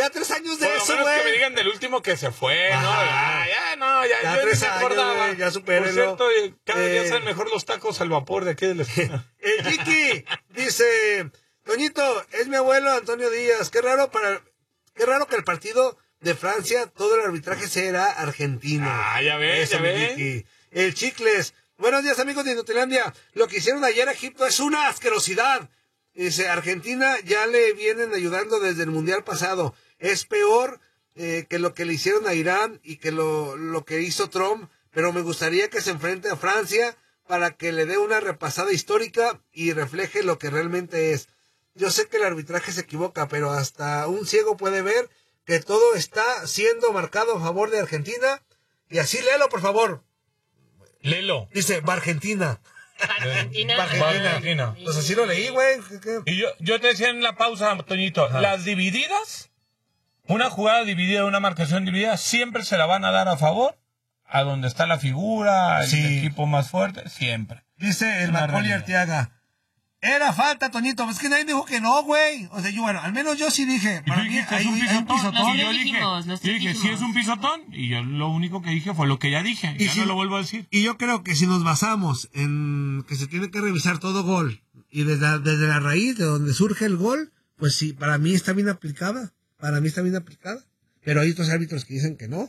Ya 3 años de Por lo eso, menos güey. que me digan del último que se fue, ¿no? Ya yo 3 ni me años, acordaba. güey, ya supérenlo. Por cierto, cada día saben mejor los tacos al vapor de aquí de la esquina. El Ricky dice, Toñito, es mi abuelo Antonio Díaz. Qué raro que el partido de Francia, todo el arbitraje será argentino. Ya ves, Eso, ya mi ves. Ricky. El Chicles. Buenos días, amigos de Inutilandia. Lo que hicieron ayer a Egipto es una asquerosidad. Dice, Argentina ya le vienen ayudando desde el Mundial pasado. Es peor que lo que le hicieron a Irán y que lo que hizo Trump. Pero me gustaría que se enfrente a Francia para que le dé una repasada histórica y refleje lo que realmente es. Yo sé que el arbitraje se equivoca, pero hasta un ciego puede ver que todo está siendo marcado a favor de Argentina. Y así léelo, por favor. Lelo. Dice, Argentina. Argentina. Pues así lo leí, güey. Y yo te decía en la pausa, Toñito, las divididas, una jugada dividida, una marcación dividida, siempre se la van a dar a favor a donde está la figura, el equipo más fuerte, siempre. Dice el Macaulay Arteaga, era falta, Toñito, es que nadie dijo que no, güey. O sea, al menos yo sí dije. Para mí hay un pisotón. Yo dije, sí es un pisotón, y yo lo único que dije fue lo que ya dije, ya no lo vuelvo a decir. Y yo creo que si nos basamos en que se tiene que revisar todo gol, y desde la raíz de donde surge el gol, pues sí, para mí está bien aplicada. Pero hay otros árbitros que dicen que no.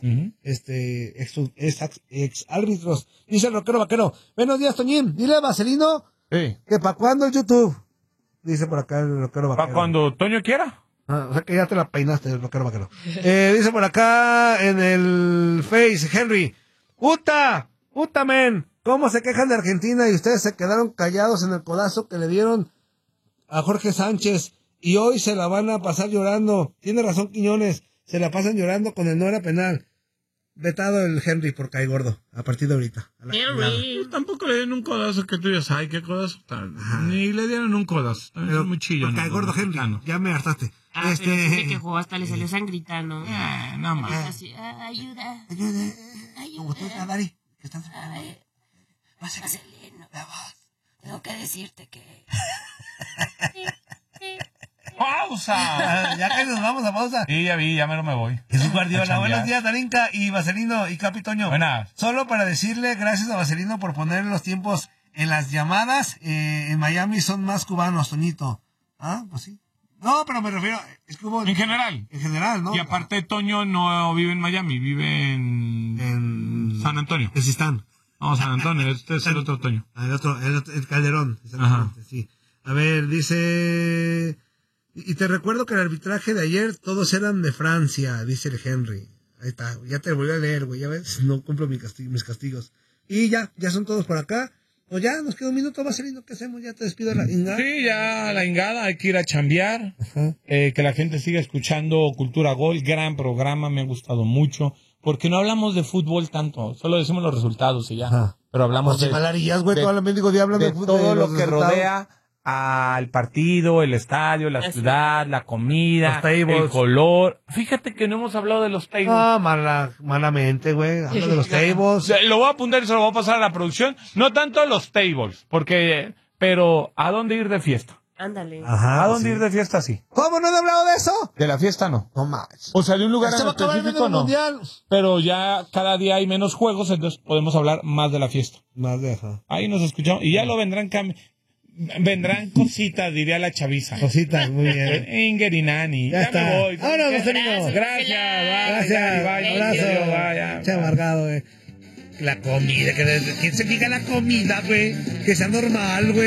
Ex árbitros. Dice el rockero vaquero, buenos días, Toñín, dile a Vaselino que para cuándo el YouTube. Dice por acá el rockero vaquero. ¿Para cuando Toño quiera? O sea que ya te la peinaste, el rockero vaquero. Dice por acá en el Face, Henry, ¡Uta, men! ¿Cómo se quejan de Argentina y ustedes se quedaron callados en el codazo que le dieron a Jorge Sánchez y hoy se la van a pasar llorando? Tiene razón Quiñones, se la pasan llorando con el no era penal. Vetado el Henry por cae gordo, a partir de ahorita. Henry, tampoco le dieron un codazo que tú digas, ay, qué codazo. Ni le dieron un codazo, también es muy chillo. Cae gordo Henry, ya me hartaste. Pero dice que jugó hasta le salió sangrita, ¿no? Nada más. Así, ayuda. ¿Cómo estás, Dari? ¿Qué estás? Vaselino, tengo que decirte que... ¡Pausa! Ya que nos vamos a pausa. Sí, ya vi, ya me voy. Jesús Guardiola, buenos días, Darinka y Vaselino y Capitoño. Buenas. Solo para decirle gracias a Vaselino por poner los tiempos en las llamadas. En Miami son más cubanos, Toñito. Pues sí. No, pero me refiero, es que hubo... En general, ¿no? Y aparte, Toño no vive en Miami, vive en San Antonio. En Sistán. No, San Antonio, este es el otro Toño. El Calderón, exactamente, sí. A ver, dice... Y te recuerdo que el arbitraje de ayer todos eran de Francia, dice el Henry. Ahí está, ya te voy a leer, güey, ya ves, no cumplo mis castigos. Y ya son todos por acá. O ya, nos queda un minuto, Vaselino, ¿qué hacemos? Ya te despido de la ingada. Sí, ya la ingada, hay que ir a chambear. Que la gente siga escuchando Cultura Gol, gran programa, me ha gustado mucho. Porque no hablamos de fútbol tanto, solo decimos los resultados y ya. Pero hablamos de malarías, güey, todo el mendigo día hablan de fútbol. Todo lo que rodea al partido, el estadio, la ciudad, la comida, el color. Fíjate que no hemos hablado de los tables. Malamente, güey. Habla de los tables. Lo voy a apuntar y se lo voy a pasar a la producción. No tanto los tables, pero ¿a dónde ir de fiesta? Ándale. ¿A dónde ir de fiesta sí? ¿Cómo no he hablado de eso? De la fiesta no. No más. O sea, de un lugar en específico no. Mundial. Pero ya cada día hay menos juegos, entonces podemos hablar más de la fiesta. Más de Ahí nos escuchamos. Y ya lo vendrán cositas, diría la chaviza. Cositas, muy bien. Ingerinani. Ya está. Me voy. Ahora, Vaselino. Gracias. Abrazo. Vaya. Che amargado, güey. La comida, ¿quién se fija en la comida, güey? Que sea normal, güey.